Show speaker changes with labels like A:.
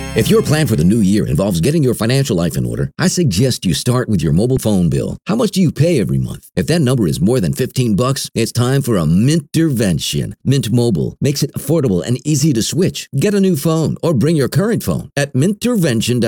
A: If your plan for the new year involves getting your financial life in order, I suggest you start with your mobile phone bill. How much do you pay every month? If that number is more than $15, it's time for a Mintervention. Mint Mobile makes it affordable and easy to switch. Get a new phone or bring your current phone at Mintervention.com.